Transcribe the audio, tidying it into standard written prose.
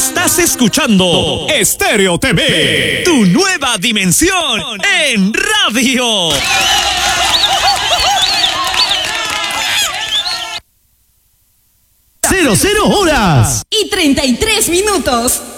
Estás escuchando Estéreo TV, tu nueva dimensión en radio. 00 horas y 33 minutos.